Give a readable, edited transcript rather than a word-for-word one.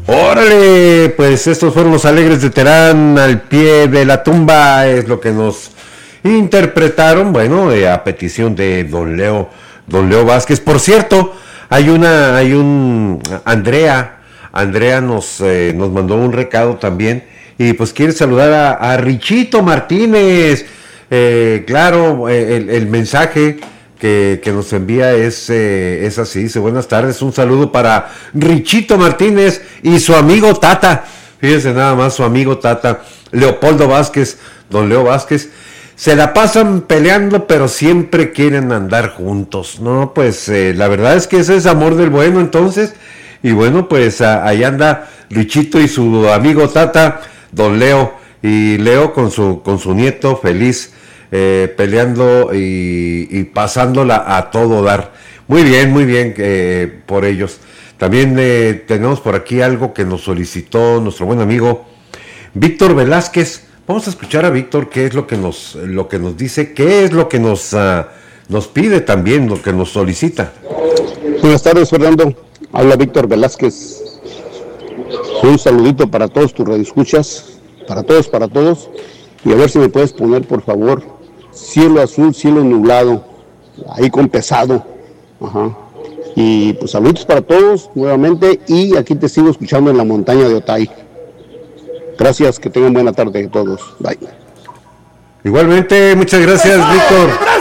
Órale, pues estos fueron los Alegres de Terán, Al pie de la tumba, es lo que nos interpretaron, bueno, a petición de don Leo Vázquez. Por cierto, Andrea nos mandó un recado también, y pues quiere saludar a Richito Martínez. Claro, el mensaje que nos envía es así, dice: buenas tardes, un saludo para Richito Martínez y su amigo Tata. Fíjense nada más, su amigo Tata, Leopoldo Vázquez, don Leo Vázquez. Se la pasan peleando, pero siempre quieren andar juntos, ¿no? Pues la verdad es que ese es amor del bueno, entonces. Y bueno, pues ahí anda Richito y su amigo Tata, don Leo. Y Leo con su nieto feliz, peleando y pasándola a todo dar. Muy bien por ellos. También tenemos por aquí algo que nos solicitó nuestro buen amigo Víctor Velázquez. Vamos a escuchar a Víctor qué es lo que nos dice, qué es lo que nos pide también, lo que nos solicita. Buenas tardes, Fernando. Habla Víctor Velázquez. Un saludito para todos tus radioescuchas, para todos. Y a ver si me puedes poner, por favor, cielo azul, cielo nublado, ahí con pesado. Ajá. Y pues saludos para todos nuevamente, y aquí te sigo escuchando en la montaña de Otay. Gracias, que tengan buena tarde todos. Bye. Igualmente, muchas gracias, Víctor.